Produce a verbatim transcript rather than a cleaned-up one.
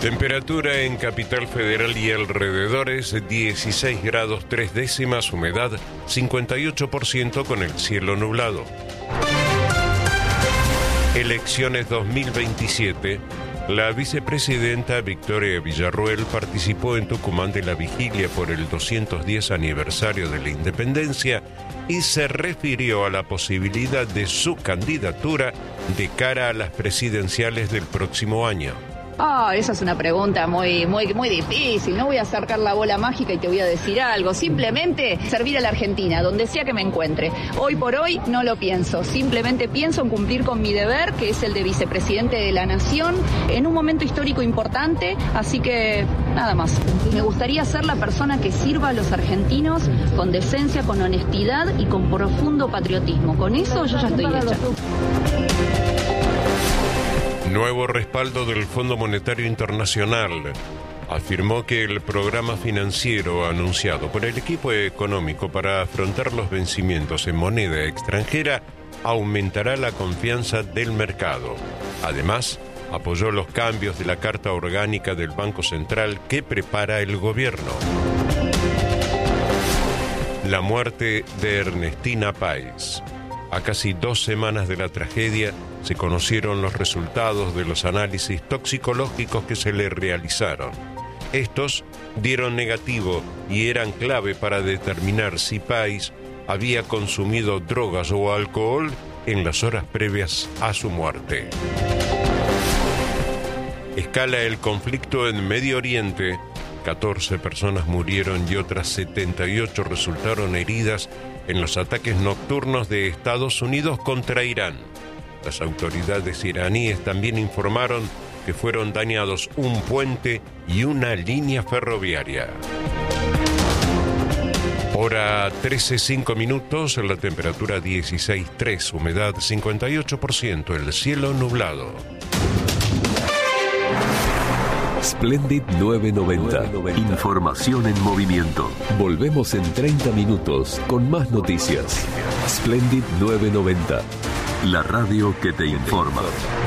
Temperatura en Capital Federal y alrededores, dieciséis grados tres décimas, humedad cincuenta y ocho por ciento con el cielo nublado. Elecciones dos mil veintisiete. La vicepresidenta Victoria Villarruel participó en Tucumán de la vigilia por el doscientos diez aniversario de la independencia y se refirió a la posibilidad de su candidatura de cara a las presidenciales del próximo año. Ah, esa es una pregunta muy, muy, muy difícil. No voy a acercar la bola mágica y te voy a decir algo. Simplemente servir a la Argentina, donde sea que me encuentre. Hoy por hoy no lo pienso. Simplemente pienso en cumplir con mi deber, que es el de vicepresidente de la Nación, en un momento histórico importante. Así que, nada más. Me gustaría ser la persona que sirva a los argentinos con decencia, con honestidad y con profundo patriotismo. Con eso yo ya estoy hecha. Nuevo respaldo del Fondo Monetario Internacional afirmó que el programa financiero anunciado por el equipo económico para afrontar los vencimientos en moneda extranjera aumentará la confianza del mercado. Además, apoyó los cambios de la Carta Orgánica del Banco Central que prepara el gobierno. La muerte de Ernestina Páez. A casi dos semanas de la tragedia, se conocieron los resultados de los análisis toxicológicos que se le realizaron. Estos dieron negativo y eran clave para determinar si Páez había consumido drogas o alcohol en las horas previas a su muerte. Escala el conflicto en Medio Oriente. catorce personas murieron y otras setenta y ocho resultaron heridas en los ataques nocturnos de Estados Unidos contra Irán. Las autoridades iraníes también informaron que fueron dañados un puente y una línea ferroviaria. Hora trece cinco minutos, la temperatura dieciséis tres, humedad cincuenta y ocho por ciento, el cielo nublado. Splendid novecientos noventa. Información en movimiento. Volvemos en treinta minutos con más noticias. Splendid novecientos noventa. La radio que te informa.